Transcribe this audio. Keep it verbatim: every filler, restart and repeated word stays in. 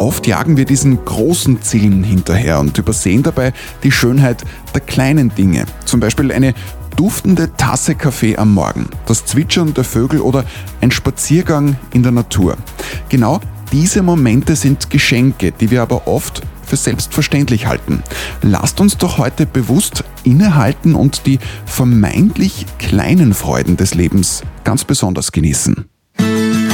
Oft jagen wir diesen großen Zielen hinterher und übersehen dabei die Schönheit der kleinen Dinge. Zum Beispiel eine duftende Tasse Kaffee am Morgen, das Zwitschern der Vögel oder ein Spaziergang in der Natur. Genau diese Momente sind Geschenke, die wir aber oft für selbstverständlich halten. Lasst uns doch heute bewusst innehalten und die vermeintlich kleinen Freuden des Lebens ganz besonders genießen.